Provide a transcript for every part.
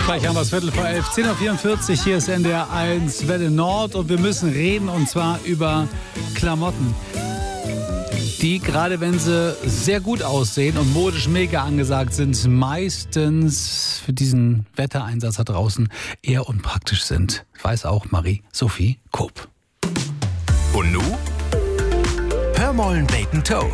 Gleich haben wir es 11:15, 10:44 Uhr. Hier ist NDR 1 Welle Nord und wir müssen reden, und zwar über Klamotten, die, gerade wenn sie sehr gut aussehen und modisch mega angesagt sind, meistens für diesen Wettereinsatz da draußen eher unpraktisch sind. Weiß auch Marie-Sophie Koop. Und nu? Hör mollen Bacon Toe.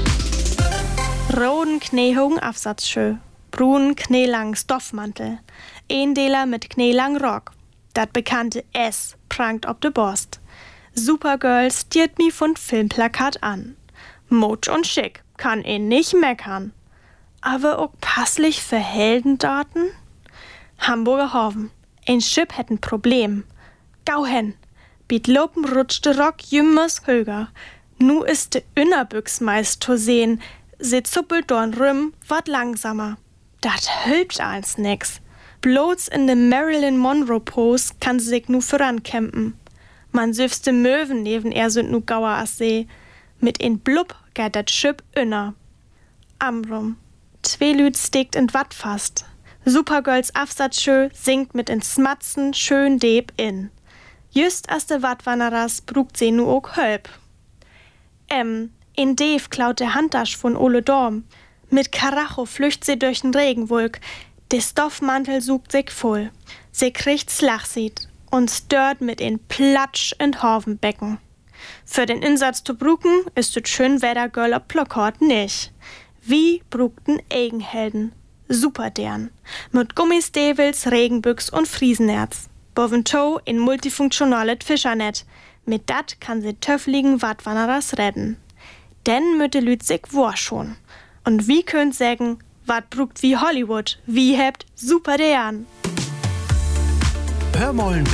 Roden kneehogen Afsatzschö, brunen kneelangen Stoffmantel, Eendeler mit kneelang Rock. Dat bekannte S prangt ob de Borst. Supergirl stiert mi von Filmplakat an. Mutsch und schick, kann nicht meckern. Aber auch passlich für Heldendaten? Hamburger Hoven, ein Schiff hätt ein Problem. Gau hen, biet Lopen rutschte Rock jümmers höger. Nu ist de Innerbüchs meist zu sehen, se zuppelt dorn rüm, wat langsamer. Dat hülpt als nix. Bloß in de Marilyn Monroe Pose kann sie sich nu vorankämpen. Man süfste Möwen neben er sind nu gauer as See. Mit in Blub geht dat Schipp inner. Amrum. 2 Lüd steckt in Watt fast. Supergirls Afsatzschö singt mit in Smatzen schön deb in. Just as de Wattwannerers brugt se nu ook Hölp. In Dave klaut der Handtasch von Ole Dorm. Mit Karacho flücht sie durch den Regenwolk. Der Stoffmantel sucht sich voll. Sie kriegt's Lachsied und stört mit in Platsch in Horvenbecken. Für den Insatz zu bruken ist es schön Wettergirl ob Plockhort nicht. Wie brugten Eigenhelden. Super deren. Mit Gummistevels, Regenbüchs und Friesenerz. Boventow in multifunktionales Fischernetz. Mit dat kann sie töffligen Wattwannerers redden. Denn mütte Lüt sich war schon. Und wie könnt sägen, wat brugt wie Hollywood, wie hebt super deren. Hör mollen